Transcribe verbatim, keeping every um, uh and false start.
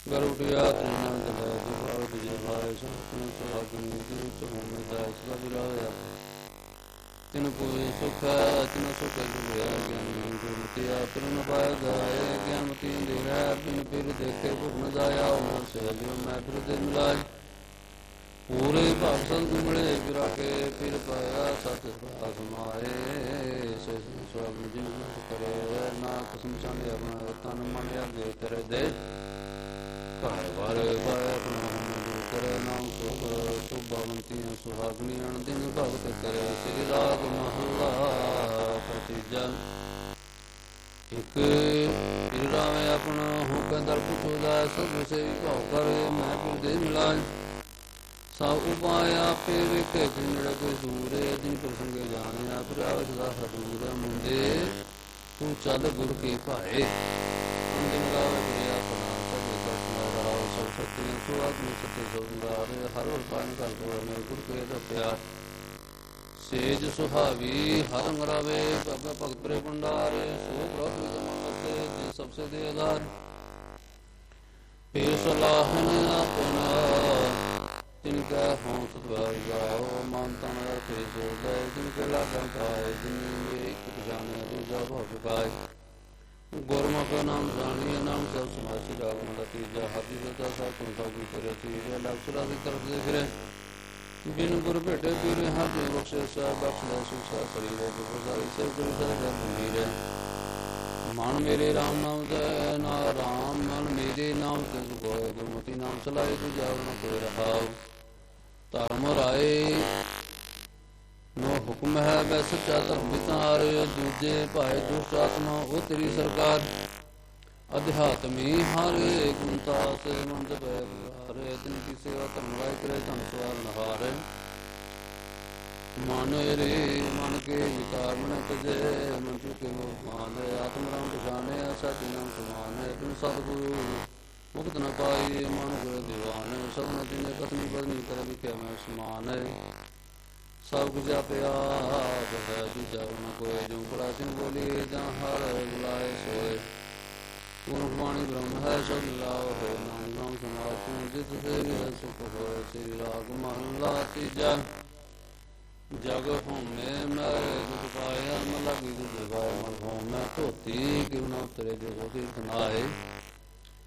ਗਰੁੜਿਆ ਤ੍ਰਿਨਮ ਤਲੈ ਦੁਭਾਗ ਵਿਜੇ ਭਾਇ ਸੰਤਨ ਸੁਹਾਗਿਨੀ ਜਿਨ ਚਹੁ ਮੈਂ ਜਾਇ ਸਦਾ ਬਿਲਾਇਆ ਤਿਨ ਕੋਈ ਸੁਖ ਤਿਨ ਸੁਖ ਗੁਰਿਆ ਗਿਆਨ ਗੁਰਮਤਿਆ ਫਿਰ ਨ ਪਾਇ ਜਾਏ ਗਿਆਨਮਤੀ ਅੰਧੇਰਾ ਬਿਨ ਫਿਰ ਦੇਖੇ ਭੁਖ ਨ ਜਾਇਆ ਮਨ ਸਹਿਲਿਓ ਮੈਂ ਫਿਰ ਦੇ ਮਿਲਾਇ ਪੂਰੇ ਭਗ ਸੰਗ ਮਿਲੇ ਵਿਰਾਕੇ ਫਿਰ ਪਾਇਆ ਸਤ ਸਵਾਸ ਮਾਏ ਸੇ ਸਵਮ ਜਿਨ ਕਰੇ ਨਾ ਕਸਮ ਚਾਂਦੇ ਆਪਣਾ ਤਨ ਮਨ ਆਗੇ ਤੇਰੇ ਦੇ ਘਰ ਬਾਰ ਬਾਰ ਆਪਣਾ ਗੁਰੂ ਕਰੇ ਨਾਮ ਸੁਖ ਸੁਭਵੰਤੀਆਂ ਸੁਹਾਗਣੀ ਅਣ ਦਿਨ ਭਗਤ ਕਰੇ ਸ੍ਰੀ ਰਾਗ ਮਹੱਲਾ ਤੀਜਾ ਇਕ ਫਿਰ ਰਾਵੇਂ ਆਪਣਾ ਹੋ ਕੇ ਦਰ ਪੁੱਛਦਾ ਸਭ ਸੇਵੀ ਭਾਉ ਕਰੇ ਮੈਂ ਫਿਰ ਦੇ ਮਿਲਾਇ ਸਭ ਉਪਾਇ ਆਪੇ ਵੇਖੇ ਜਿਨੜ ਕੋਈ ਦੂਰੇ ਜਿਨ ਪ੍ਰਸੰਗੇ ਜਾਣਿਆ ਫਿਰ ਆਵਸਦਾ ਹਦੂਰ ਮੁੰਡੇ ਤੂੰ ਚੱਲ ਗੁਰ ਕੀ ਭਾਏ ਅੰਦਿਨ ਗਾਵੇ ਗੁਰੇ ਆਪਣਾ ਸਭੇ ਕਟਨਾ ਰਾਵ ਸਭ ਸਤਿਆਂ ਸੋ ਆਤਮਿ ਸਤਿ ਸੋੰਦਾਰ ਹਰ ਹਰ ਪਾਣ ਕਰ ਬੋਲੇ ਗੁਰ ਕੇ ਰਪਿਆ ਸੇਜ ਸੁਹਾਵੀ ਹਰ ਮਰਾਵੇ ਬਾਬਾ ਭਗਤ ਪ੍ਰੇ ਭੰਡਾਰ ਸੋ ਪ੍ਰਭ ਜਮਨਤੇ ਜਿ ਸਭ ਸੇ ਦੇ ਆਧਾਰ ਫਿਰ ਸਲਾਹਨ ਆਪਣਾ तिनका हौस द्वार जाओ मान तन रखे सोदय जिनके लागन पाए जिन एक जाने दूजा भव पाए गुरमुख नाम जानिए नाम सब समासी रावण का तीजा हाथी सदा सा तुम सब करे तीजे लक्षरा की तरफ से फिरे बिन गुर भेटे पीरे हाथ में बख्शे सा बख्शा सुसा शरीर गुरदारी से गुरु सदा मीरे मन मेरे राम नाम जय ना राम मन मेरे नाम तिस गोय गुरमति नाम चलाए तू जावना कोई रहाव ਧਰਮ ਰਾਏ ਨੋ ਹੁਕਮ ਹੈ ਵੈ ਸੱਚਾ ਧਰਮ ਵਿਚਾਰ ਦੂਜੇ ਭਾਏ ਦੁਸ਼ਟ ਆਤਮਾ ਉਹ ਤੇਰੀ ਸਰਕਾਰ ਅਧਿਆਤਮੀ ਹਾਰੇ ਗੁਣਤਾ ਸੇ ਮੰਦ ਬੈ ਹਾਰੇ ਤਿਨ ਕੀ ਸੇਵਾ ਧਰਮ ਰਾਏ ਕਰੇ ਧਨ ਸਵਾਰ ਨਹਾਰੇ ਮਨ ਰੇ ਮਨ ਕੇ ਵਿਕਾਰ ਮਨ ਤਜੇ ਮਨ ਕੇ ਮੋਹਾਨ ਆਤਮ ਰਾਮ ਪਛਾਨੇ ਸਤਿ ਨਾਮ ਸਮਾਨ ਹੈ ਬਿਨ ਸਤਿਗੁਰੂ ਮੁਕਤ ਨ ਪਾਈ ਮਨ ਗੁਰ ਦੀਵਾਨ ਸਭਨ ਤਿਨੇ ਕਥਨੀ ਬਦਨੀ ਕਰ ਵਿਖਿਆ ਮੈਂ ਸਮਾਨ ਹੈ ਸਭ ਕੁਝ ਆਪਿਆ ਹੈ ਦੂਜਾ ਨ ਕੋਏ ਜੋ ਪ੍ਰਾਚੀਨ ਬੋਲੀ ਜਾਂ ਹਰ ਬੁਲਾਏ ਸੋਏ ਗੁਰੂ ਬਾਣੀ ਬ੍ਰਹਮ ਹੈ ਸਭ ਲਾਓ ਹੈ ਨਾਮ ਨਾਮ ਸਮਾਜ ਤੂੰ ਜਿਤ ਸੇ ਵੀ ਸੁਖ ਹੋਏ ਸ੍ਰੀ ਰਾਗ ਮਹੱਲਾ ਤੀਜਾ ਜਗ ਹੋਮੇ ਮੈਂ ਦੁਖ ਪਾਇਆ ਨ ਲੱਗੀ ਦੁਖ ਪਾਇਆ ਮਨ ਹੋਮੇ ਧੋਤੀ ਕਿਉ ਨ ਉਤਰੇ ਜੋ ਤੀਰਥ ਨਾਏ